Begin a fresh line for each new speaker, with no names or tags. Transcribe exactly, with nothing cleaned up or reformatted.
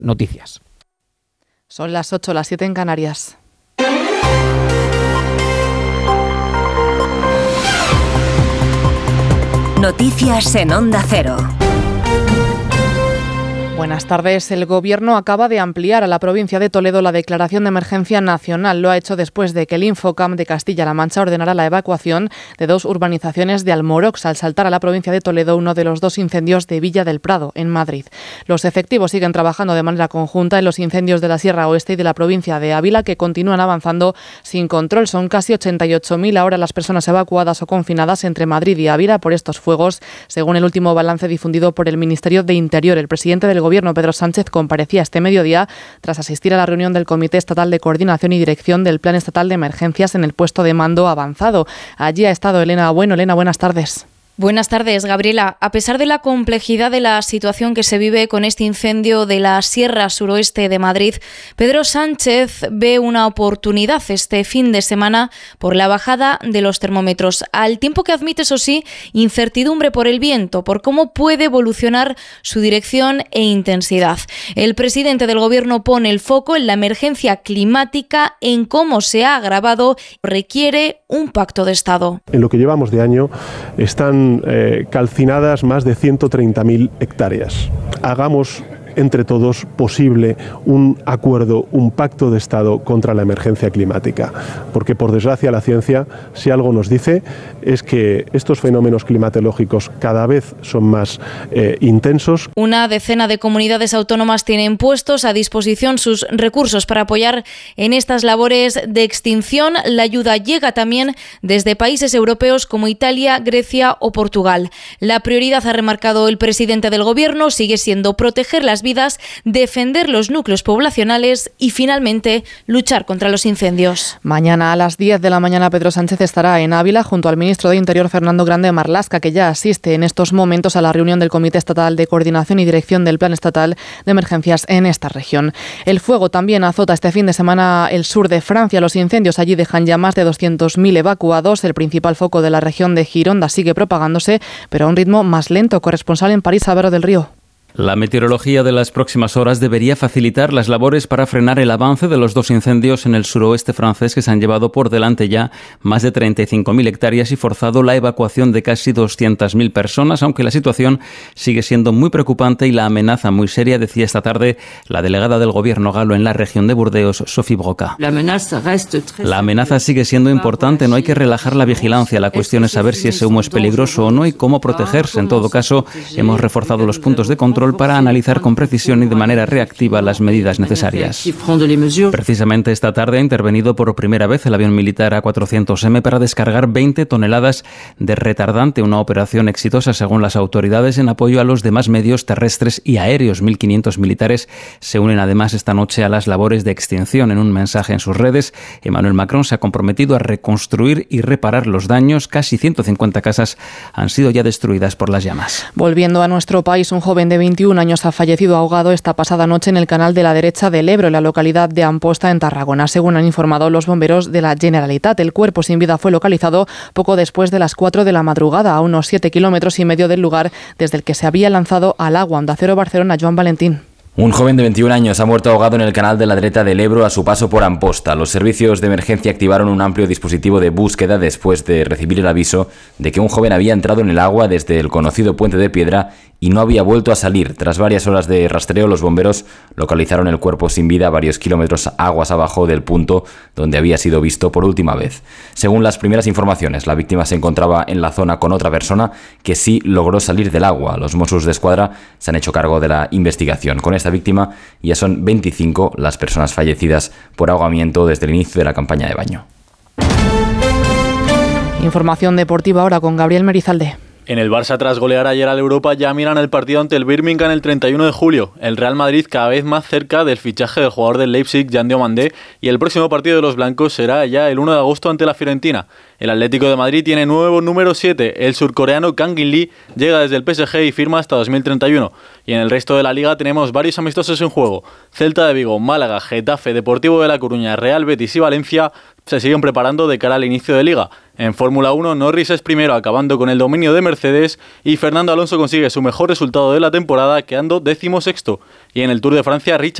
noticias.
Son las ocho, las siete en Canarias.
Noticias en Onda Cero.
Buenas tardes. El Gobierno acaba de ampliar a la provincia de Toledo la declaración de emergencia nacional. Lo ha hecho después de que el Infocam de Castilla-La Mancha ordenara la evacuación de dos urbanizaciones de Almorox al saltar a la provincia de Toledo uno de los dos incendios de Villa del Prado, en Madrid. Los efectivos siguen trabajando de manera conjunta en los incendios de la Sierra Oeste y de la provincia de Ávila, que continúan avanzando sin control. Son casi ochenta y ocho mil ahora las personas evacuadas o confinadas entre Madrid y Ávila por estos fuegos, según el último balance difundido por el Ministerio de Interior. El presidente del Gobierno, Gobierno, Pedro Sánchez, comparecía este mediodía tras asistir a la reunión del Comité Estatal de Coordinación y Dirección del Plan Estatal de Emergencias en el puesto de mando avanzado. Allí ha estado Elena Bueno. Elena, buenas tardes.
Buenas tardes, Gabriela. A pesar de la complejidad de la situación que se vive con este incendio de la Sierra Suroeste de Madrid, Pedro Sánchez ve una oportunidad este fin de semana por la bajada de los termómetros, al tiempo que admite, eso sí, incertidumbre por el viento, por cómo puede evolucionar su dirección e intensidad. El presidente del Gobierno pone el foco en la emergencia climática, en cómo se ha agravado, requiere un pacto de Estado.
En lo que llevamos de año están Eh, calcinadas más de ciento treinta mil hectáreas. Hagamos entre todos posible un acuerdo, un pacto de Estado contra la emergencia climática, porque por desgracia la ciencia, si algo nos dice, es que estos fenómenos climatológicos cada vez son más eh, intensos.
Una decena de comunidades autónomas tienen puestos a disposición sus recursos para apoyar en estas labores de extinción. La ayuda llega también desde países europeos como Italia, Grecia o Portugal. La prioridad, ha remarcado el presidente del Gobierno, sigue siendo proteger las vidas, defender los núcleos poblacionales y finalmente luchar contra los incendios.
Mañana a las diez de la mañana Pedro Sánchez estará en Ávila junto al ministro de Interior Fernando Grande Marlaska, que ya asiste en estos momentos a la reunión del Comité Estatal de Coordinación y Dirección del Plan Estatal de Emergencias en esta región. El fuego también azota este fin de semana el sur de Francia. Los incendios allí dejan ya más de doscientos mil evacuados. El principal foco de la región de Gironda sigue propagándose, pero a un ritmo más lento. Corresponsal en París, Álvaro del Río.
La meteorología de las próximas horas debería facilitar las labores para frenar el avance de los dos incendios en el suroeste francés, que se han llevado por delante ya más de treinta y cinco mil hectáreas y forzado la evacuación de casi doscientas mil personas, aunque la situación sigue siendo muy preocupante y la amenaza muy seria, decía esta tarde la delegada del gobierno galo en la región de Burdeos, Sophie Broca. La amenaza sigue siendo importante, no hay que relajar la vigilancia, la cuestión es saber si ese humo es peligroso o no y cómo protegerse. En todo caso, hemos reforzado los puntos de control para analizar con precisión y de manera reactiva las medidas necesarias. Precisamente esta tarde ha intervenido por primera vez el avión militar A cuatrocientos eme para descargar veinte toneladas de retardante, una operación exitosa según las autoridades en apoyo a los demás medios terrestres y aéreos. mil quinientos militares se unen además esta noche a las labores de extinción. En un mensaje en sus redes, Emmanuel Macron se ha comprometido a reconstruir y reparar los daños. Casi ciento cincuenta casas han sido ya destruidas por las llamas.
Volviendo a nuestro país, un joven de veintiún años ha fallecido ahogado esta pasada noche en el canal de la derecha del Ebro, en la localidad de Amposta, en Tarragona, según han informado los bomberos de la Generalitat. El cuerpo sin vida fue localizado poco después de las cuatro de la madrugada, a unos siete kilómetros y medio del lugar desde el que se había lanzado al agua. Onda Cero Barcelona, Joan Valentín.
Un joven de veintiún años ha muerto ahogado en el canal de la derecha del Ebro a su paso por Amposta. Los servicios de emergencia activaron un amplio dispositivo de búsqueda después de recibir el aviso de que un joven había entrado en el agua desde el conocido puente de piedra y no había vuelto a salir. Tras varias horas de rastreo, los bomberos localizaron el cuerpo sin vida a varios kilómetros aguas abajo del punto donde había sido visto por última vez. Según las primeras informaciones, la víctima se encontraba en la zona con otra persona que sí logró salir del agua. Los Mossos de Escuadra se han hecho cargo de la investigación. Con esta víctima ya son veinticinco las personas fallecidas por ahogamiento desde el inicio de la campaña de baño.
Información deportiva ahora con Gabriel Merizalde.
En el Barça, tras golear ayer al Europa, ya miran el partido ante el Birmingham el treinta y uno de julio. El Real Madrid cada vez más cerca del fichaje del jugador del Leipzig, Jan Diomandé, y el próximo partido de los blancos será ya el uno de agosto ante la Fiorentina. El Atlético de Madrid tiene nuevo número siete. El surcoreano Kang In-lee llega desde el P S G y firma hasta dos mil treinta y uno. Y en el resto de la liga tenemos varios amistosos en juego. Celta de Vigo, Málaga, Getafe, Deportivo de La Coruña, Real Betis y Valencia se siguen preparando de cara al inicio de liga. En Fórmula uno, Norris es primero acabando con el dominio de Mercedes y Fernando Alonso consigue su mejor resultado de la temporada quedando décimo sexto. Y en el Tour de Francia, Richard